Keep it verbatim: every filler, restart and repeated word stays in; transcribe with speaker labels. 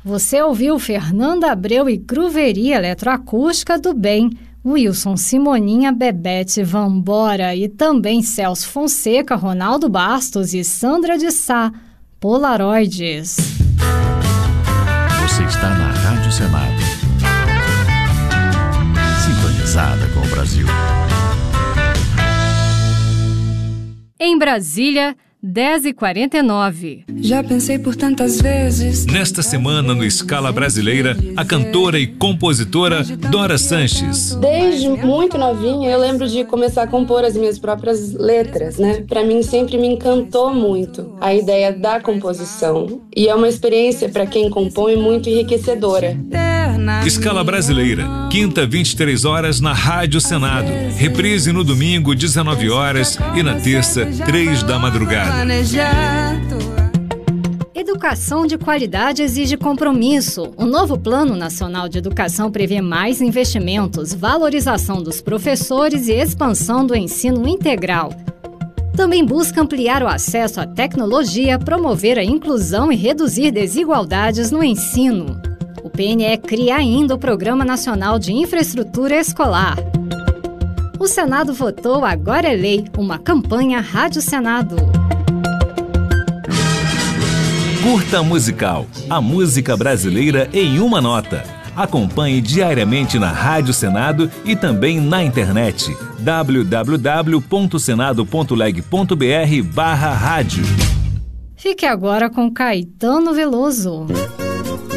Speaker 1: Você ouviu Fernanda Abreu e Grooveria Eletroacústica do Bem, Wilson Simoninha, Bebete Vambora e também Celso Fonseca, Ronaldo Bastos e Sandra de Sá, Polaroides.
Speaker 2: Você está na Rádio Senado, sintonizada com o Brasil.
Speaker 1: Em Brasília, dez e quarenta e nove.
Speaker 3: Já pensei por tantas vezes.
Speaker 4: Nesta semana, no Escala Brasileira, a cantora e compositora Dora Sanches.
Speaker 5: Desde muito novinha, eu lembro de começar a compor as minhas próprias letras, né? Pra mim sempre me encantou muito a ideia da composição. E é uma experiência, pra quem compõe, muito enriquecedora.
Speaker 4: Escala Brasileira, quinta, vinte e três horas na Rádio Senado. Reprise no domingo, dezenove horas e na terça, três da madrugada.
Speaker 1: Educação de qualidade exige compromisso. O novo Plano Nacional de Educação prevê mais investimentos, valorização dos professores e expansão do ensino integral. Também busca ampliar o acesso à tecnologia, promover a inclusão e reduzir desigualdades no ensino. O P N E cria ainda o Programa Nacional de Infraestrutura Escolar. O Senado votou Agora é Lei, uma campanha Rádio Senado.
Speaker 6: Curta Musical, a música brasileira em uma nota. Acompanhe diariamente na Rádio Senado e também na internet. w w w ponto senado ponto leg ponto b r barra rádio.
Speaker 1: Fique agora com Caetano Veloso.